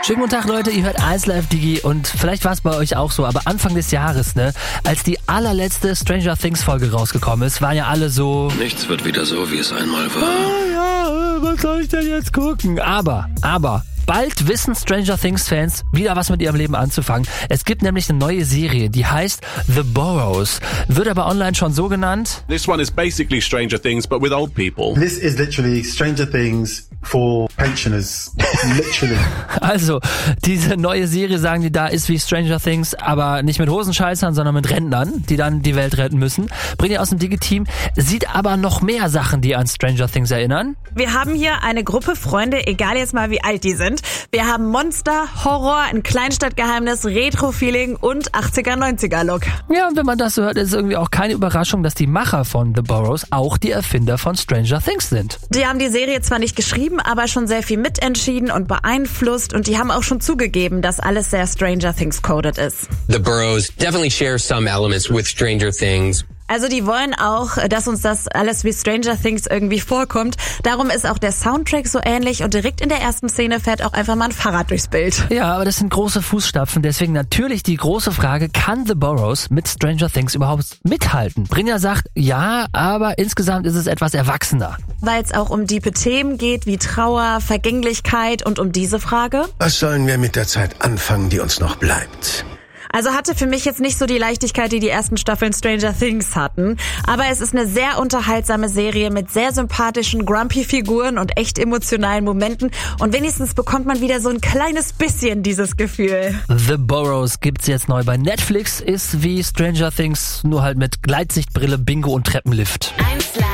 Schönen guten Tag, Leute, ihr hört 1Live Digi und vielleicht war es bei euch auch so, aber Anfang des Jahres, als die allerletzte Stranger Things Folge rausgekommen ist, waren ja alle so... Nichts wird wieder so, wie es einmal war. Ja, was soll ich denn jetzt gucken? Aber... Bald wissen Stranger Things Fans wieder was mit ihrem Leben anzufangen. Es gibt nämlich eine neue Serie, die heißt The Burrows. Wird aber online schon so genannt. This one is basically Stranger Things, but with old people. This is literally Stranger Things for pensioners. Literally. Also, diese neue Serie, sagen die da, ist wie Stranger Things, aber nicht mit Hosenscheißern, sondern mit Rentnern, die dann die Welt retten müssen. Bringt ihr aus dem Digi-Team, sieht aber noch mehr Sachen, die an Stranger Things erinnern. Wir haben hier eine Gruppe Freunde, egal jetzt mal wie alt die sind. Wir haben Monster, Horror, ein Kleinstadtgeheimnis, Retro-Feeling und 80er, 90er-Look. Ja, und wenn man das so hört, ist es irgendwie auch keine Überraschung, dass die Macher von The Burrows auch die Erfinder von Stranger Things sind. Die haben die Serie zwar nicht geschrieben, aber schon sehr viel mitentschieden und beeinflusst und die haben auch schon zugegeben, dass alles sehr Stranger Things coded ist. The Burrows definitely share some elements with Stranger Things. Also die wollen auch, dass uns das alles wie Stranger Things irgendwie vorkommt. Darum ist auch der Soundtrack so ähnlich und direkt in der ersten Szene fährt auch einfach mal ein Fahrrad durchs Bild. Ja, aber das sind große Fußstapfen, deswegen natürlich die große Frage, kann The Burrows mit Stranger Things überhaupt mithalten? Brynja sagt, ja, aber insgesamt ist es etwas erwachsener. Weil es auch um diepe Themen geht, wie Trauer, Vergänglichkeit und um diese Frage. Was sollen wir mit der Zeit anfangen, die uns noch bleibt? Also hatte für mich jetzt nicht so die Leichtigkeit, die ersten Staffeln Stranger Things hatten. Aber es ist eine sehr unterhaltsame Serie mit sehr sympathischen Grumpy-Figuren und echt emotionalen Momenten. Und wenigstens bekommt man wieder so ein kleines bisschen dieses Gefühl. The Burrows gibt's jetzt neu bei Netflix, ist wie Stranger Things, nur halt mit Gleitsichtbrille, Bingo und Treppenlift. 1Live.